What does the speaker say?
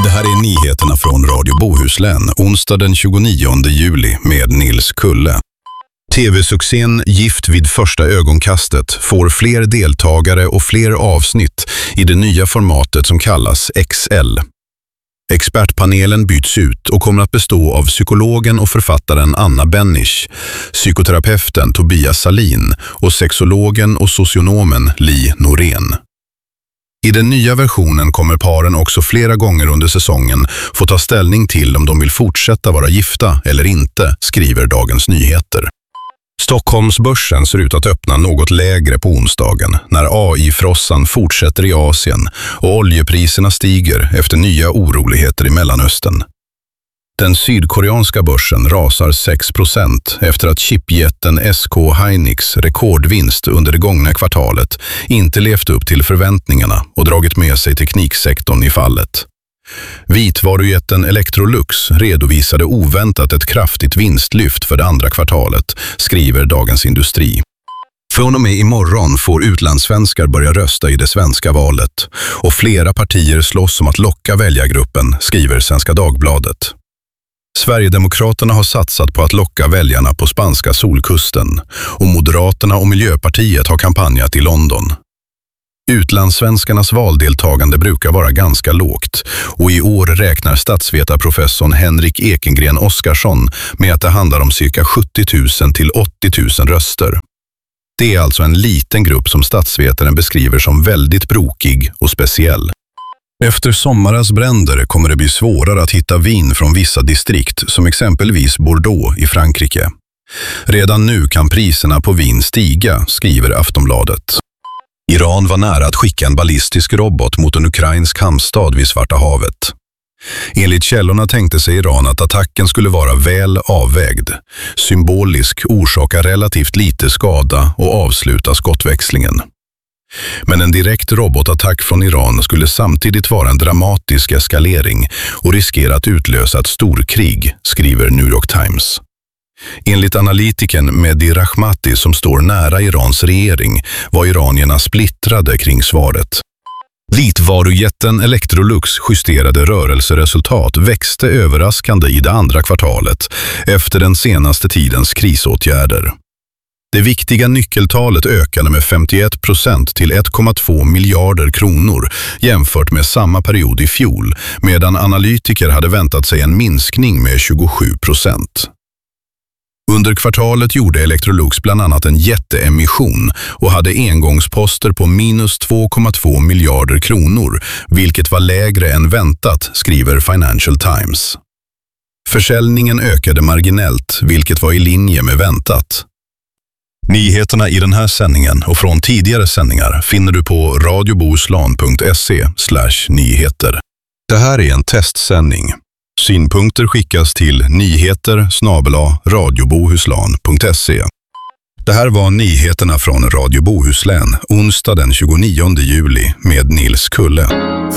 Det här är nyheterna från Radio Bohuslän, onsdag den 29 juli med Nils Kulle. TV-succén Gift vid första ögonkastet får fler deltagare och fler avsnitt i det nya formatet som kallas XL. Expertpanelen byts ut och kommer att bestå av psykologen och författaren Anna Bennisch, psykoterapeuten Tobias Salin och sexologen och socionomen Li Norén. I den nya versionen kommer paren också flera gånger under säsongen få ta ställning till om de vill fortsätta vara gifta eller inte, skriver Dagens Nyheter. Stockholmsbörsen ser ut att öppna något lägre på onsdagen när AI-frossan fortsätter i Asien och oljepriserna stiger efter nya oroligheter i Mellanöstern. Den sydkoreanska börsen rasar 6% efter att chipjätten SK Hynix rekordvinst under det gångna kvartalet inte levt upp till förväntningarna och dragit med sig tekniksektorn i fallet. Vitvarujätten Electrolux redovisade oväntat ett kraftigt vinstlyft för det andra kvartalet, skriver Dagens Industri. Från och med imorgon får utlandssvenskar börja rösta i det svenska valet och flera partier slåss om att locka väljargruppen, skriver Svenska Dagbladet. Sverigedemokraterna har satsat på att locka väljarna på spanska solkusten och Moderaterna och Miljöpartiet har kampanjat i London. Utlandssvenskarnas valdeltagande brukar vara ganska lågt och i år räknar statsvetarprofessorn Henrik Ekengren Oskarsson med att det handlar om cirka 70 000 till 80 000 röster. Det är alltså en liten grupp som statsvetaren beskriver som väldigt brokig och speciell. Efter sommarens bränder kommer det bli svårare att hitta vin från vissa distrikt som exempelvis Bordeaux i Frankrike. Redan nu kan priserna på vin stiga, skriver Aftonbladet. Iran var nära att skicka en ballistisk robot mot en ukrainsk hamnstad vid Svarta havet. Enligt källorna tänkte sig Iran att attacken skulle vara väl avvägd, symbolisk, orsaka relativt lite skada och avsluta skottväxlingen. Men en direkt robotattack från Iran skulle samtidigt vara en dramatisk eskalering och riskera att utlösa ett storkrig, skriver New York Times. Enligt analytikern Mehdi Rahmati som står nära Irans regering var iranierna splittrade kring svaret. Vitvarujätten Electrolux justerade rörelseresultat växte överraskande i det andra kvartalet efter den senaste tidens krisåtgärder. Det viktiga nyckeltalet ökade med 51% till 1,2 miljarder kronor jämfört med samma period i fjol, medan analytiker hade väntat sig en minskning med 27%. Under kvartalet gjorde Electrolux bland annat en jätteemission och hade engångsposter på minus 2,2 miljarder kronor, vilket var lägre än väntat, skriver Financial Times. Försäljningen ökade marginellt, vilket var i linje med väntat. Nyheterna i den här sändningen och från tidigare sändningar finner du på radiobohuslän.se/nyheter. Det här är en testsändning. Synpunkter skickas till nyheter@radiobohuslän.se. Det här var nyheterna från Radio Bohuslän, onsdag den 29 juli med Nils Kulle.